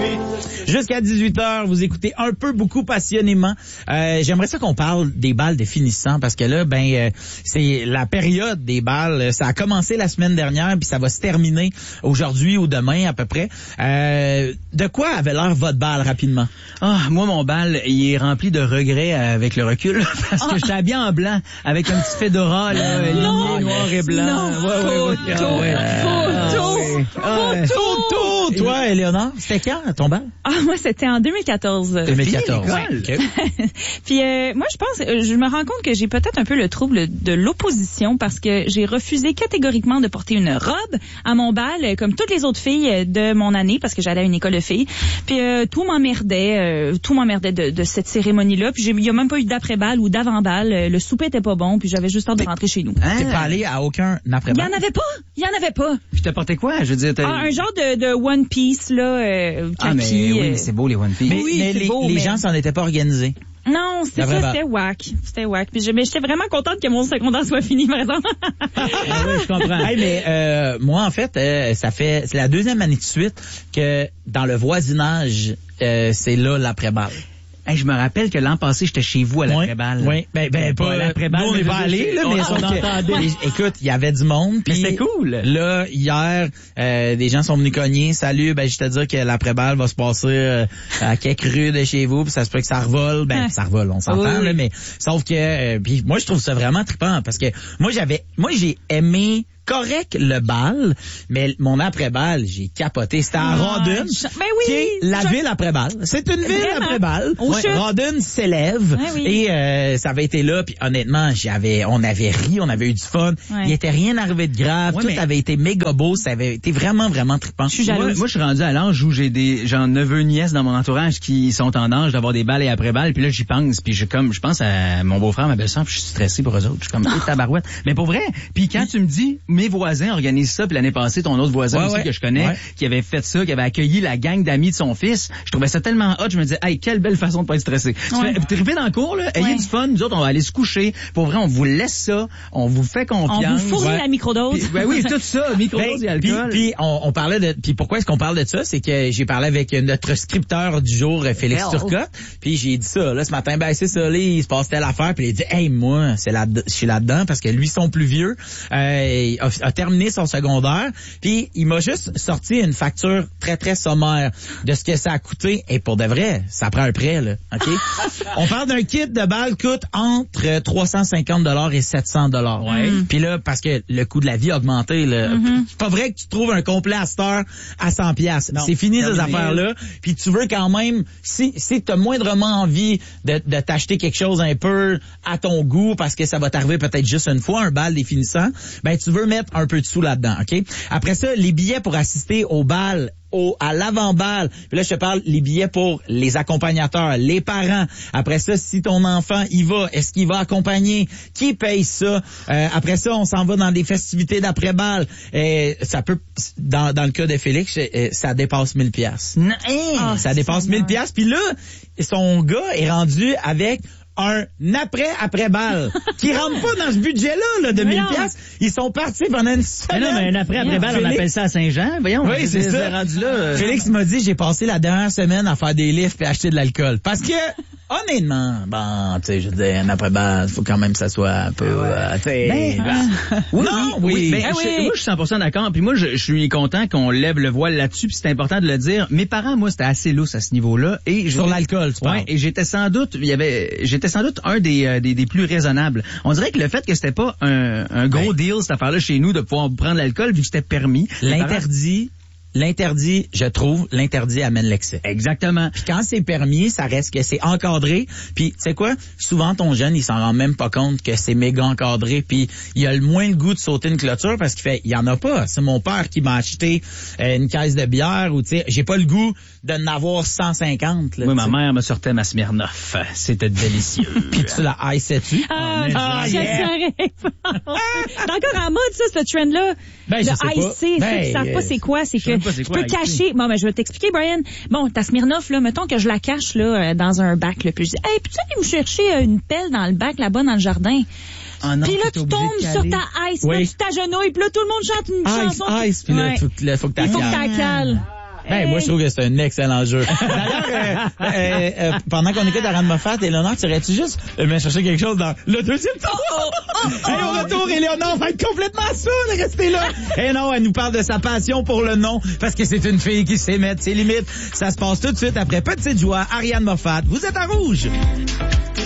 Jusqu'à 18h, vous écoutez un peu, beaucoup passionnément. J'aimerais ça qu'on parle des balles de finissant parce que là, c'est la période des balles. Ça a commencé la semaine dernière puis ça va se terminer aujourd'hui ou demain à peu près. De quoi avait l'air votre balle rapidement? Moi, mon bal, il est rempli de regrets avec le recul parce que j'étais habillé en blanc avec un petit fedora là, ligné noir et blanc. Photo! Toi, Éléonore, c'était quand ton bal? Moi, c'était en 2014. 2014. Ouais. Okay. Puis moi, je me rends compte que j'ai peut-être un peu le trouble de l'opposition parce que j'ai refusé catégoriquement de porter une robe à mon bal, comme toutes les autres filles de mon année, parce que j'allais à une école de filles. Puis tout m'emmerdait de cette cérémonie-là. Puis il y a même pas eu d'après-bal ou d'avant-bal. Le souper était pas bon, puis j'avais juste hâte de rentrer chez nous. T'es pas allé à aucun après-bal? Il y en avait pas. Puis t'as porté quoi? Je veux dire, un genre de One Piece, là, mais oui, c'est beau les One Piece. Mais les gens s'en étaient pas organisés. Non, c'était whack. C'était whack. Mais j'étais vraiment contente que mon secondaire soit fini, par exemple. Oui, je comprends. Mais moi, en fait, c'est la deuxième année de suite que dans le voisinage, c'est là l'après-balle. Hey, je me rappelle que l'an passé, j'étais chez vous à l'après-balle. Oui, pas à l'après-balle. Nous, on n'est pas allés, là, mais écoute, il y avait du monde. Mais c'était cool. Là, hier, des gens sont venus cogner. Salut, je te dis que l'après-balle va se passer à quelques rues de chez vous, puis ça se peut que ça revole. Ça revole, on s'entend, là, mais sauf que, puis moi, je trouve ça vraiment trippant parce que moi, j'ai aimé correct le bal, mais mon après-balle, j'ai capoté. C'était à Rawdon, qui est la ville après-balle. C'est une ville après-balle. Rawdon s'élève et ça avait été là. Puis honnêtement, on avait ri, on avait eu du fun. Il n'était rien arrivé de grave. Tout avait été méga beau. Ça avait été vraiment, vraiment trippant. Je suis jalouse. Moi, je suis rendu à l'âge où j'ai neveux, nièces dans mon entourage qui sont en âge d'avoir des balles et après-balles. Puis là, j'y pense. Puis je pense à mon beau-frère, ma belle-sœur, puis je suis stressé pour eux autres. Je suis comme, tabarouette. Mais pour vrai. Puis quand tu me dis, mes voisins organisent ça, puis l'année passée, ton autre voisin aussi que je connais, qui avait fait ça, qui avait accueilli la gang d'amis de son fils, je trouvais ça tellement hot, je me disais, hey, quelle belle façon de pas être stressé. Tu trippez dans le cours, là, ayez du fun, nous autres, on va aller se coucher. Pour vrai, on vous laisse ça, on vous fait confiance. On vous fournit la microdose. Oui, tout ça, microdose et alcool. Puis on parlait puis pourquoi est-ce qu'on parle de ça? C'est que j'ai parlé avec notre scripteur du jour, Félix Turcotte, puis j'ai dit ça, là, ce matin, c'est ça, là, il se passe telle affaire, puis il a dit, hey, moi, je suis là-dedans, parce que lui, son plus vieux, a terminé son secondaire, puis il m'a juste sorti une facture très, très sommaire de ce que ça a coûté. Et pour de vrai, ça prend un prêt, là, OK? On parle d'un kit de balles coûte entre 350$ et 700$. Puis là, parce que le coût de la vie a augmenté, là. C'est pas vrai que tu trouves un complet à cette heure à 100$. C'est fini, ces affaires-là. Puis tu veux quand même, si t'as moindrement envie de t'acheter quelque chose un peu à ton goût, parce que ça va t'arriver peut-être juste une fois, un bal définissant, tu veux mettre un peu de sous là-dedans, OK? Après ça, les billets pour assister au bal, à l'avant-balle. Puis là, je te parle les billets pour les accompagnateurs, les parents. Après ça, si ton enfant y va, est-ce qu'il va accompagner? Qui paye ça? Après ça, on s'en va dans des festivités d'après-balle. Ça peut, dans le cas de Félix, ça dépasse 1000$. Ça dépasse 1000$. Puis là, son gars est rendu avec un après-balle qui rentre pas dans ce budget-là de 1000$. Ils sont partis pendant une semaine. Mais un après-balle, on appelle ça à Saint-Jean. Voyons. Oui, c'est ça. Rendu là. Félix m'a dit, j'ai passé la dernière semaine à faire des livres et acheter de l'alcool. Parce que, honnêtement, tu sais, je veux dire, un après-balle, faut quand même que ça soit un peu, moi, je suis 100% d'accord. Puis moi, je suis content qu'on lève le voile là-dessus. Puis c'est important de le dire. Mes parents, moi, c'était assez lousse à ce niveau-là. Sur l'alcool, tu parles. Ouais, et j'étais sans doute un des plus raisonnables. On dirait que le fait que c'était pas un gros deal, cette affaire-là, chez nous, de pouvoir prendre l'alcool, vu que c'était permis. L'interdit, je trouve, amène l'excès. Exactement. Puis quand c'est permis, ça reste que c'est encadré. Puis tu sais quoi? Souvent ton jeune, il s'en rend même pas compte que c'est méga encadré. Puis il a le moins le goût de sauter une clôture parce qu'il fait, il y en a pas. C'est mon père qui m'a acheté une caisse de bière ou tu sais, j'ai pas le goût de n'avoir 150. Là, moi, ma mère me sortait ma Smirnoff. C'était délicieux. Puis tu la haïssais-tu? C'est encore en mode ça, ce trend-là. Le haïsser, ceux qui savent pas c'est quoi, c'est que tu peux cacher. Bon, je vais t'expliquer, Brian. Bon, ta Smirnoff, là, mettons que je la cache là dans un bac, là, puis je dis, hey, peux-tu aller me chercher une pelle dans le bac là-bas dans le jardin? Puis là, tu tombes sur ta ice, là, tu t'agenouilles, puis là, tout le monde chante une chanson. Ice, puis là, faut que tu cales. Ben, moi, je trouve que c'est un excellent jeu. D'ailleurs, pendant qu'on écoute Ariane Moffat, Éléonore, tu aurais-tu juste me chercher quelque chose dans le deuxième tour? Hey, au retour, Éléonore va être complètement saoule, restez là. Et non, elle nous parle de sa passion pour le nom, parce que c'est une fille qui sait mettre ses limites. Ça se passe tout de suite après Petite Joie, Ariane Moffat. Vous êtes à Rouge.